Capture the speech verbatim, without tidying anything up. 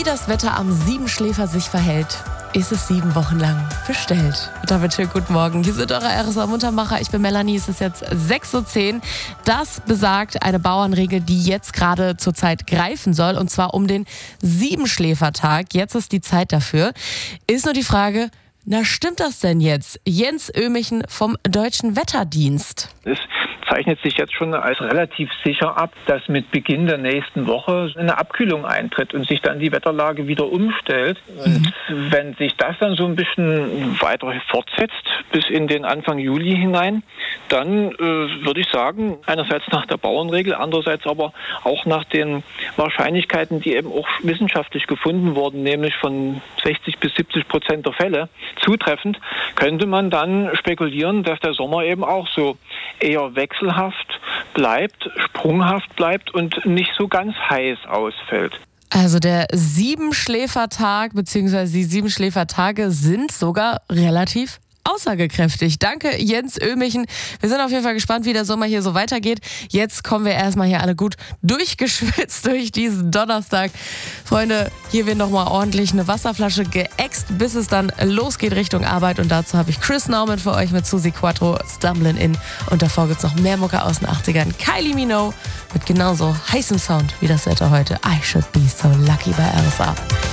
das Wetter am Siebenschläfer sich verhält, ist es sieben Wochen lang bestellt. Und damit schönen guten Morgen. Hier sind eure R S A-Muntermacher. Ich bin Melanie. Es ist jetzt sechs Uhr zehn. Das besagt eine Bauernregel, die jetzt gerade zur Zeit greifen soll. Und zwar um den Siebenschläfertag. Jetzt ist die Zeit dafür. Ist nur die Frage, na stimmt das denn jetzt? Jens Ömichen vom Deutschen Wetterdienst. Es zeichnet sich jetzt schon als relativ sicher ab, dass mit Beginn der nächsten Woche eine Abkühlung eintritt und sich dann die Wetterlage wieder umstellt. Und mhm. wenn sich das dann so ein bisschen weiter fortsetzt bis in den Anfang Juli hinein, dann äh, würde ich sagen, einerseits nach der Bauernregel, andererseits aber auch nach den Wahrscheinlichkeiten, die eben auch wissenschaftlich gefunden wurden, nämlich von sechzig bis siebzig Prozent der Fälle zutreffend, könnte man dann spekulieren, dass der Sommer eben auch so eher wechselhaft bleibt, sprunghaft bleibt und nicht so ganz heiß ausfällt. Also der Siebenschläfertag bzw. die Siebenschläfertage sind sogar relativ aussagekräftig. Danke, Jens Ömichen. Wir sind auf jeden Fall gespannt, wie der Sommer hier so weitergeht. Jetzt kommen wir erstmal hier alle gut durchgeschwitzt durch diesen Donnerstag. Freunde, hier wird nochmal ordentlich eine Wasserflasche geäxt, bis es dann losgeht Richtung Arbeit. Und dazu habe ich Chris Norman für euch mit Susi Quattro, Stumbling In. Und davor gibt es noch mehr Mucke aus den achtzigern. Kylie Minogue mit genauso heißem Sound wie das Wetter heute. I should be so lucky bei R S A.